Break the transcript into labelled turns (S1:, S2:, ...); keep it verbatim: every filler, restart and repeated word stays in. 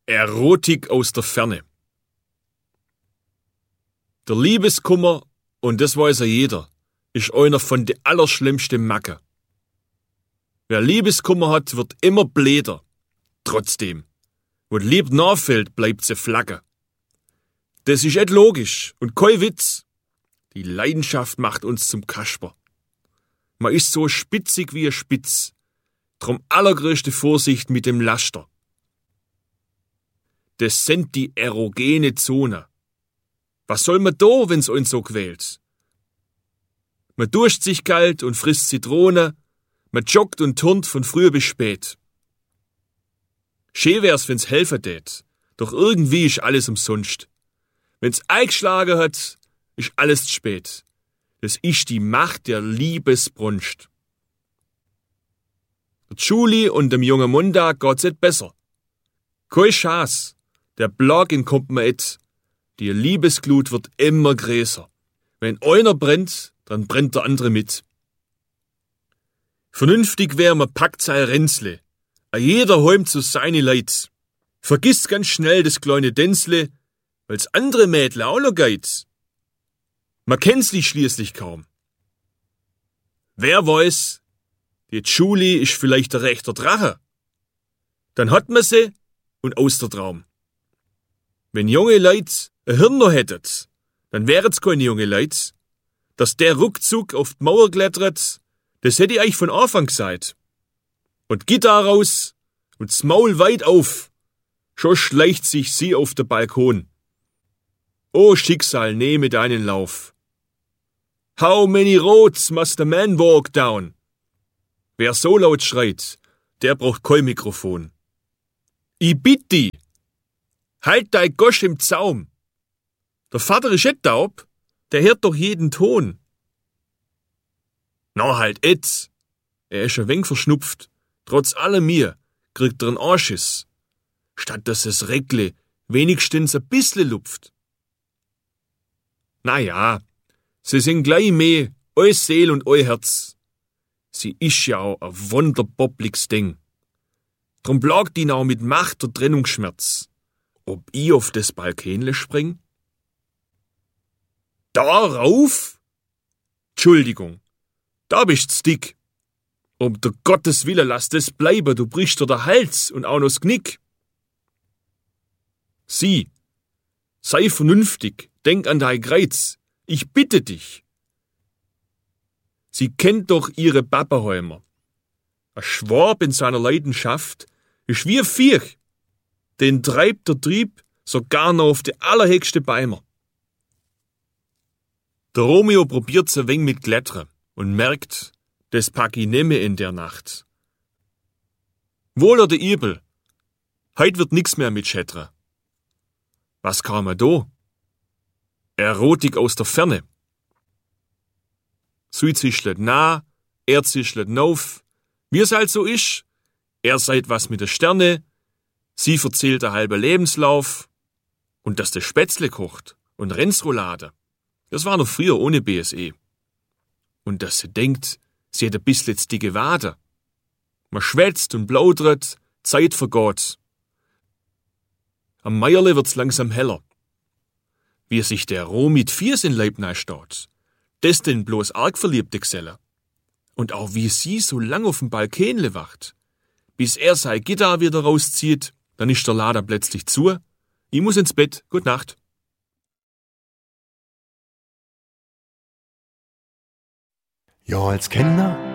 S1: Erotik aus der Ferne. Der Liebeskummer, und das weiß ja jeder, ist einer von de allerschlimmsten Macke. Wer Liebeskummer hat, wird immer bläder. Trotzdem, wo die Liebe nachfällt, bleibt sie flagge. Das ist et logisch und kein Witz. Die Leidenschaft macht uns zum Kasper. Man ist so spitzig wie ein Spitz. Drum allergrößte Vorsicht mit dem Laster. Das sind die erogene Zone. Was soll man da, wenn's uns so quält? Man duscht sich kalt und frisst Zitrone, man joggt und turnt von früh bis spät. Schön wär's, wenn's helfen tät, doch irgendwie ist alles umsonst. Wenn's eingeschlagen hat, ist alles zu spät. Das ist die Macht der Liebesbrunst. Der Julie und dem jungen Montag geht's et besser. Kein Chance. Der Blagen kommt mir et. Die Liebesglut wird immer größer. Wenn einer brennt, dann brennt der andere mit. Vernünftig wär, man packt sein Ränzle. A jeder heim zu seine Leid. Vergisst ganz schnell das kleine Dänzle, weil's andere Mädle auch noch geht. Man kennt's die schließlich kaum. Wer weiß, die Julie ist vielleicht der rechter Drache. Dann hat man sie und aus der Traum. Wenn junge Leute ein Hirn noch hättet, dann wären's keine junge Leute. Dass der ruckzuck auf die Mauer klettert, das hätte ich euch von Anfang gesagt. Und Gitarre raus und das Maul weit auf, schon schleicht sich sie auf der Balkon. O Schicksal, nehme deinen Lauf. How many roads must a man walk down? Wer so laut schreit, der braucht kein Mikrofon. I bitt di, halt dei Gosch im Zaum. Der Vater ist et taub, der hört doch jeden Ton. Na halt et, er ist ein wenig verschnupft, trotz allem mir kriegt er einen Anschiss, statt dass es Reckle wenigstens ein bissle lupft. Na ja, sie sind gleich mehr, eu Seel und eu Herz. Sie ist ja auch ein wunderbobliges Ding. Drum plagt ihn auch mit Macht der Trennungsschmerz. Ob ich auf das Balkenle spring? Darauf? Entschuldigung, da bist's dick. Um der Gottes Wille lass das bleiben, du brichst dir der Hals und auch noch das Knick. Sieh, sei vernünftig, denk an dein Greiz, ich bitte dich. Sie kennt doch ihre Pappenheimer. Ein Schwab in seiner Leidenschaft ist wie ein Viech. Den treibt der Trieb sogar noch auf die allerhöchste Beimer. Der Romeo probiert's ein wenig mit Klettern und merkt, das pack ich nimmer in der Nacht. Wohl oder übel, heut wird nix mehr mit Schettern. Was kam er da? Erotik aus der Ferne. Sie zischlet nah, er zischlet nauf, wie es halt so isch. Er seid was mit der Sterne, sie erzählt der halbe Lebenslauf und dass der Spätzle kocht und Rennsroulade. Das war noch früher ohne B S E. Und dass sie denkt, sie hätte bis letzt dicke Wade. Man schwätzt und plaudert, Zeit vergeht. Am Meierle wird's langsam heller. Wie sich der Roh mit Fies in Leib steht, das denn bloß arg verliebte Geselle. Und auch wie sie so lang auf dem Balkenle wacht, bis er sein Gitarre wieder rauszieht, dann ist der Lader plötzlich zu. Ich muss ins Bett, gut Nacht.
S2: Ja, als Kinder